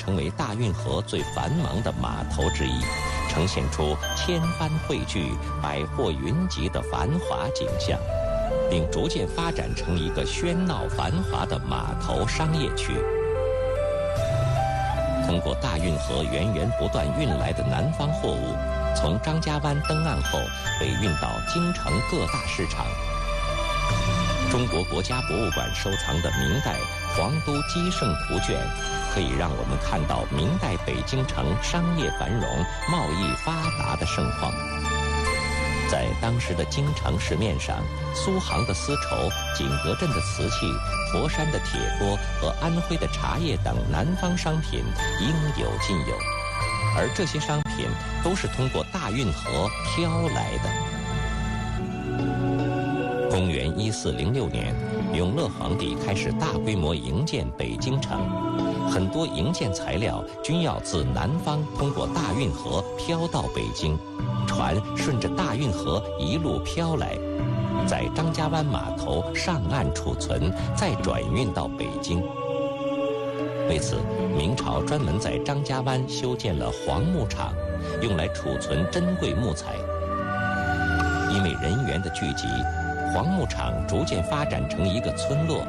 成为大运河最繁忙的码头之一，呈现出千帆汇聚、百货云集的繁华景象，并逐渐发展成一个喧闹繁华的码头商业区。通过大运河源源不断运来的南方货物，从张家湾登岸后被运到京城各大市场。中国国家博物馆收藏的明代皇都基圣图卷，可以让我们看到明代北京城商业繁荣、贸易发达的盛况。在当时的京城市面上，苏杭的丝绸、景德镇的瓷器、佛山的铁锅和安徽的茶叶等南方商品应有尽有，而这些商品都是通过大运河飘来的。公元1406年，永乐皇帝开始大规模营建北京城，很多营建材料均要自南方通过大运河飘到北京，船顺着大运河一路飘来，在张家湾码头上岸储存，再转运到北京。为此，明朝专门在张家湾修建了黄木厂，用来储存珍贵木材。因为人员的聚集，黄木厂逐渐发展成一个村落。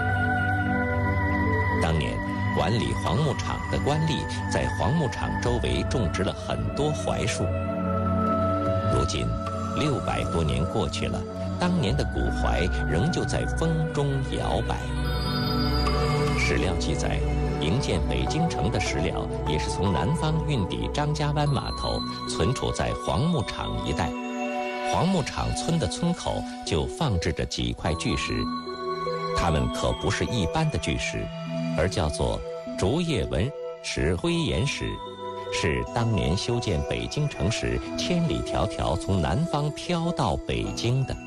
当年管理黄木厂的官吏在黄木厂周围种植了很多槐树。如今600多年过去了，当年的古槐仍旧在风中摇摆。史料记载，营建北京城的石料也是从南方运抵张家湾码头，存储在黄木厂一带。黄木厂村的村口就放置着几块巨石，它们可不是一般的巨石，而叫做竹叶纹石、灰岩石，是当年修建北京城时千里迢迢从南方飘到北京的。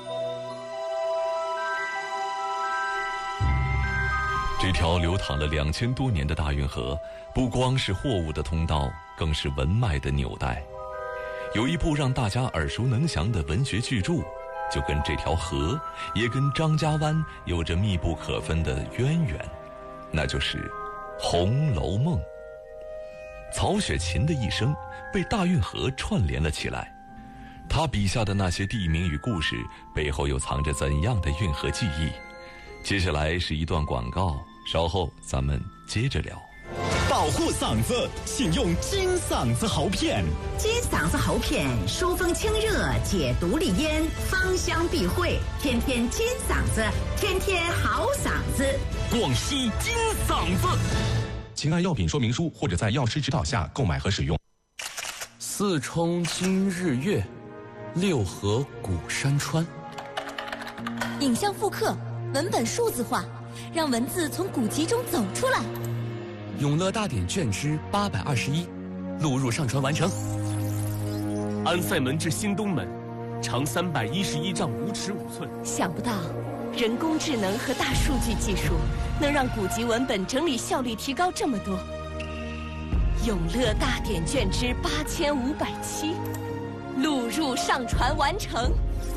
这条流淌了2000多年的大运河，不光是货物的通道，更是文脉的纽带。有一部让大家耳熟能详的文学巨著，就跟这条河，也跟张家湾有着密不可分的渊源，那就是《红楼梦》。曹雪芹的一生被大运河串联了起来，他笔下的那些地名与故事背后又藏着怎样的运河记忆？接下来是一段广告，稍后咱们接着聊。 保护嗓子，请用金嗓子喉片。 金嗓子喉片疏风清热，解毒利咽，芳香避秽，天天金嗓子，天天好嗓子。 广西金嗓子。 请按药品说明书或者在药师指导下购买和使用。 四冲今日月，六合古山川。 影像复刻，文本数字化，让文字从古籍中走出来。 永乐大典卷之821，录入上传完成。安塞门至新东门，长311丈5尺5寸。 想不到，人工智能和大数据技术能让古籍文本整理效率提高这么多。永乐大典卷之8507，录入上传完成。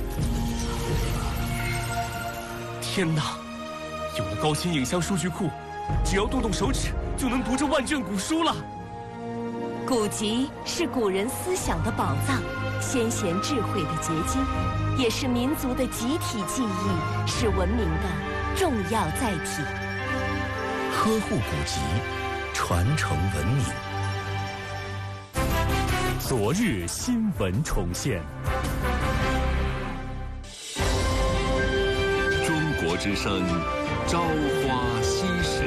天哪，有了高清影像数据库，只要动动手指就能读这万卷古书了。 古籍是古人思想的宝藏，先贤智慧的结晶，也是民族的集体记忆，是文明的重要载体。 呵护古籍，传承文明。昨日新闻重现。 中国之声，朝花夕拾。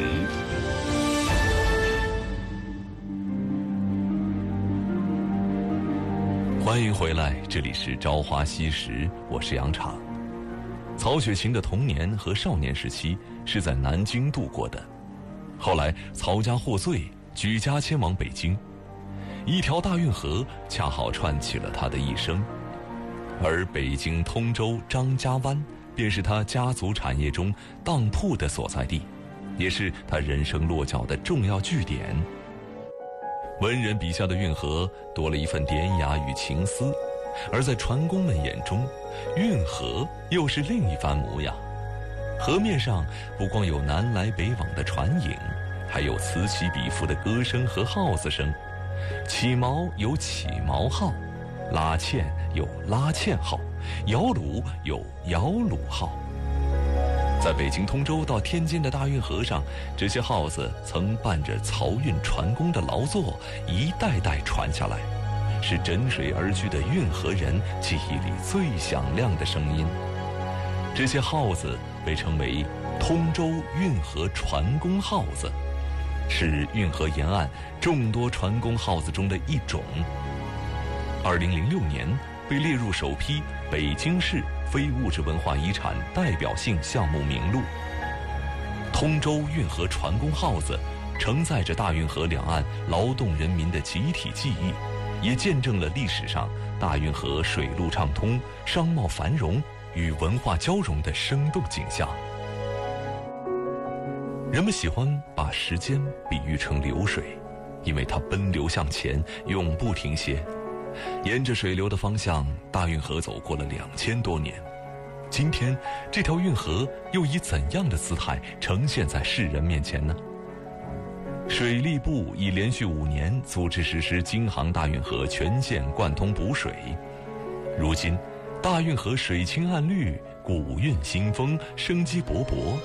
欢迎回来，这里是朝花夕拾，我是杨昶。曹雪芹的童年和少年时期是在南京度过的，后来曹家获罪，举家迁往北京，一条大运河恰好串起了他的一生，而北京通州张家湾便是他家族产业中当铺的所在地，也是他人生落脚的重要据点。文人笔下的运河多了一份典雅与情思，而在船工们眼中，运河又是另一番模样。河面上不光有南来北往的船影， 还有此起彼伏的歌声和号子声。起锚有起锚号，拉纤有拉纤号，摇橹有摇橹号。在北京通州到天津的大运河上，这些号子曾伴着漕运船工的劳作，一代代传下来，是枕水而居的运河人记忆里最响亮的声音。这些号子被称为通州运河船工号子，是运河沿岸众多船工号子中的一种。2006年被列入首批北京市非物质文化遗产代表性项目名录。通州运河船工号子承载着大运河两岸劳动人民的集体记忆，也见证了历史上大运河水陆畅通、商贸繁荣与文化交融的生动景象。人们喜欢把时间比喻成流水，因为它奔流向前，永不停歇。沿着水流的方向，大运河走过了2000多年。今天，这条运河又以怎样的姿态呈现在世人面前呢？水利部已连续5年组织实施京杭大运河全线贯通补水。如今，大运河水清岸绿，古韵新风，生机勃勃。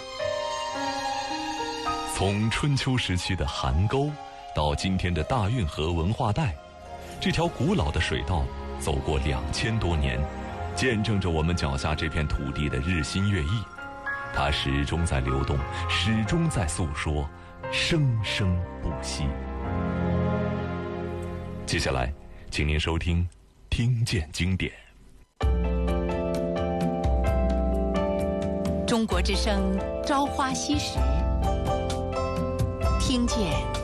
从春秋时期的邗沟，到今天的大运河文化带，这条古老的水道走过2000多年，见证着我们脚下这片土地的日新月异。它始终在流动，始终在诉说，生生不息。接下来，请您收听《听见经典》。 中国之声《朝花夕拾》，听见